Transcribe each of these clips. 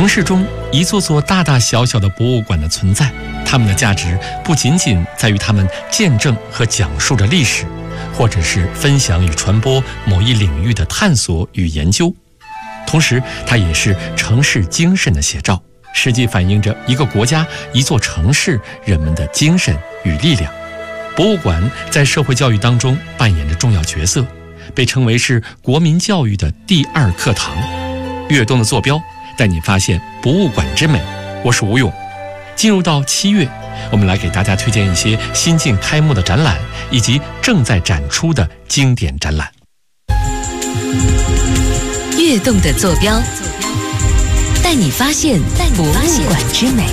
城市中一座座大大小小的博物馆的存在，它们的价值不仅仅在于它们见证和讲述着历史，或者是分享与传播某一领域的探索与研究，同时它也是城市精神的写照，实际反映着一个国家、一座城市人们的精神与力量。博物馆在社会教育当中扮演着重要角色，被称为是国民教育的第二课堂。跃动的坐标带你发现博物馆之美，我是吴勇。进入到7月，我们来给大家推荐一些新近开幕的展览，以及正在展出的经典展览。 跃动的坐标带你发现博物馆之美。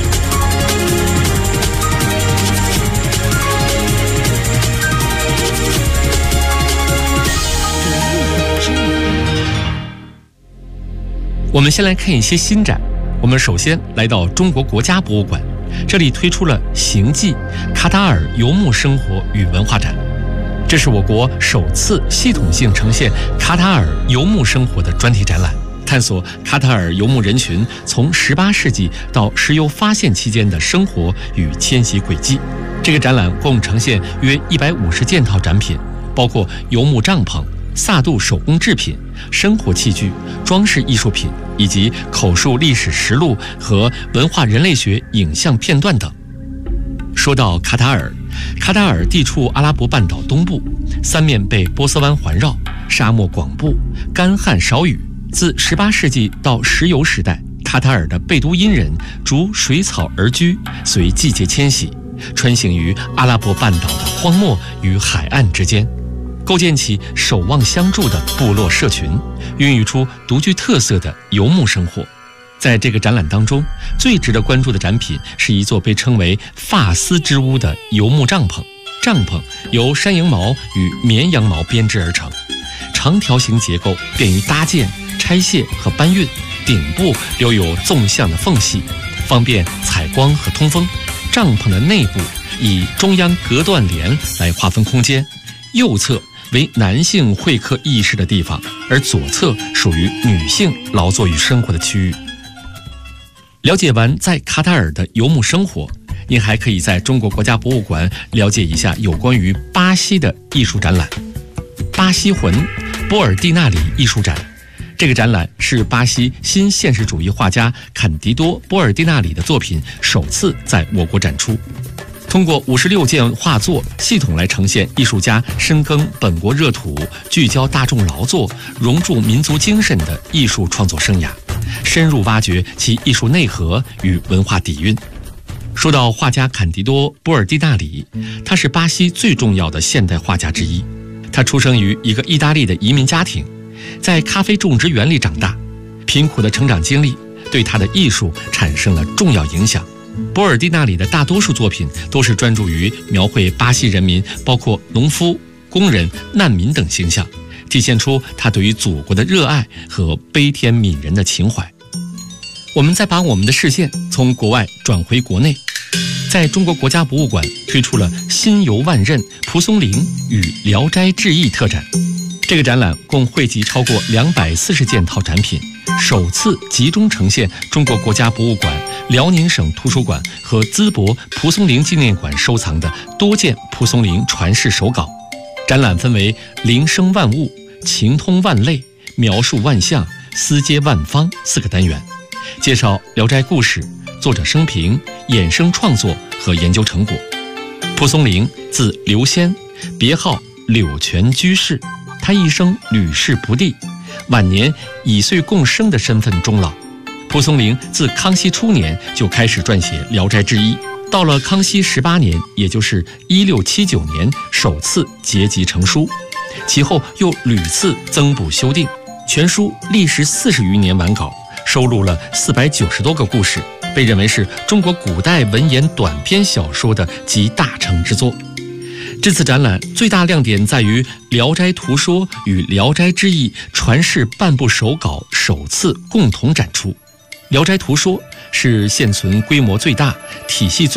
我们先来看一些新展。我们首先来到中国国家博物馆，这里推出了行记卡塔尔游牧生活与文化展。这是我国首次系统性呈现卡塔尔游牧生活的专题展览，探索卡塔尔游牧人群从18世纪到石油发现期间的生活与迁徙轨迹。这个展览共呈现约150件套展品，包括游牧帐篷、萨杜手工制品、生活器具、装饰艺术品，以及口述历史实录和文化人类学影像片段等。说到卡塔尔，卡塔尔地处阿拉伯半岛东部，三面被波斯湾环绕，沙漠广布，干旱少雨。自18世纪到石油时代，卡塔尔的贝都因人逐水草而居，随季节迁徙，穿行于阿拉伯半岛的荒漠与海岸之间，构建起守望相助的部落社群，孕育出独具特色的游牧生活。在这个展览当中，最值得关注的展品是一座被称为发丝之屋的游牧帐篷。帐篷由山羊毛与绵羊毛编织而成，长条形结构，便于搭建、拆卸和搬运，顶部留有纵向的缝隙，方便采光和通风。帐篷的内部以中央隔断帘来划分空间，右侧为男性会客议事的地方，而左侧属于女性劳作与生活的区域。了解完在卡塔尔的游牧生活，您还可以在中国国家博物馆了解一下有关于巴西的艺术展览。巴西魂波尔蒂纳里艺术展，这个展览是巴西新现实主义画家坎迪多·波尔蒂纳里的作品首次在我国展出。通过56件画作系统来呈现艺术家深耕本国热土、聚焦大众劳作、融铸民族精神的艺术创作生涯，深入挖掘其艺术内核与文化底蕴。说到画家坎迪多·波尔蒂纳里，他是巴西最重要的现代画家之一。他出生于一个意大利的移民家庭，在咖啡种植园里长大，贫苦的成长经历对他的艺术产生了重要影响。波尔蒂纳里的大多数作品都是专注于描绘巴西人民，包括农夫、工人、难民等形象，体现出他对于祖国的热爱和悲天悯人的情怀。我们再把我们的视线从国外转回国内，在中国国家博物馆推出了心游万仞蒲松龄与聊斋志异特展。这个展览共汇集超过240件套展品，首次集中呈现中国国家博物馆、辽宁省图书馆和淄博蒲松龄纪念馆收藏的多件蒲松龄传世手稿。展览分为铃声万物、情通万类、描述万象、思接万方4个单元，介绍聊斋故事、作者生平、衍生创作和研究成果。蒲松龄字刘仙，别号柳泉居士，他一生屡试不第，晚年以岁共生的身份终老。蒲松龄自康熙初年就开始撰写《聊斋志异》，到了康熙18年，也就是1679年，首次结集成书，其后又屡次增补修订，全书历时40余年完稿，收录了490多个故事，被认为是中国古代文言短篇小说的集大成之作。这次展览最大亮点在于《聊斋图说》与《聊斋志异》传世半部手稿首次共同展出。《聊斋图说》是现存规模最大、体系最